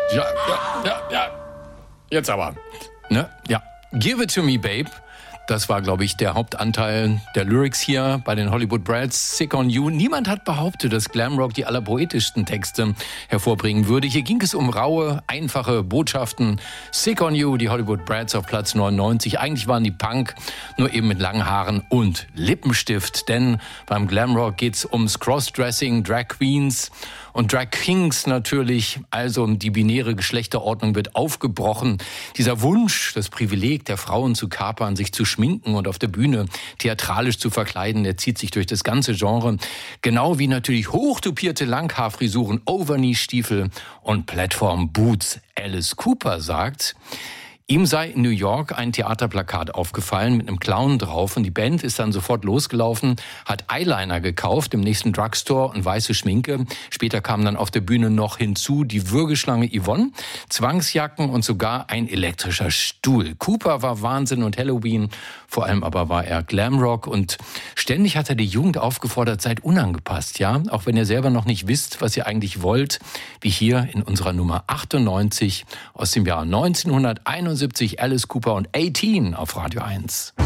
Ja. Jetzt aber. Ne? Ja. Give it to me, babe. Das war, glaube ich, der Hauptanteil der Lyrics hier bei den Hollywood Brats. Sick on You. Niemand hat behauptet, dass Glamrock die allerpoetischsten Texte hervorbringen würde. Hier ging es um raue, einfache Botschaften. Sick on You, die Hollywood Brats auf Platz 99. Eigentlich waren die Punk, nur eben mit langen Haaren und Lippenstift. Denn beim Glamrock geht's ums Crossdressing, Drag Queens und Drag Kings natürlich. Also die binäre Geschlechterordnung wird aufgebrochen. Dieser Wunsch, das Privileg der Frauen zu kapern, sich zu schminken und auf der Bühne theatralisch zu verkleiden, der zieht sich durch das ganze Genre. Genau wie natürlich hochtopierte Langhaarfrisuren, Overknee-Stiefel und Platform-Boots. Alice Cooper sagt, ihm sei in New York ein Theaterplakat aufgefallen mit einem Clown drauf und die Band ist dann sofort losgelaufen, hat Eyeliner gekauft im nächsten Drugstore und weiße Schminke. Später kam dann auf der Bühne noch hinzu die Würgeschlange Yvonne, Zwangsjacken und sogar ein elektrischer Stuhl. Cooper war Wahnsinn und Halloween, vor allem aber war er Glamrock und ständig hat er die Jugend aufgefordert, seid unangepasst, ja, auch wenn ihr selber noch nicht wisst, was ihr eigentlich wollt, wie hier in unserer Nummer 98 aus dem Jahr 1971. Alice Cooper und 18 auf Radio 1.